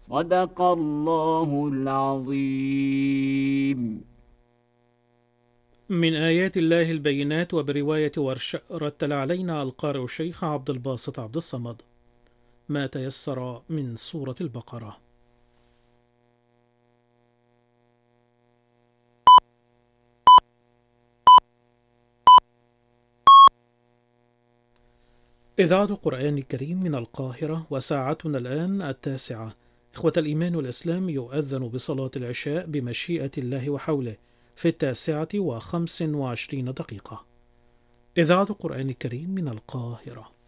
صدق الله العظيم. من آيات الله البينات. وبرواية ورش رتل علينا القارئ الشيخ عبد الباسط عبد الصمد ما تيسر من سورة البقرة. إذاعة القرآن الكريم من القاهرة، وساعتنا الآن 9:00. إخوة الإيمان والإسلام، يؤذن بصلاة العشاء بمشيئة الله وحوله في 9:25. إذاعة القرآن الكريم من القاهرة.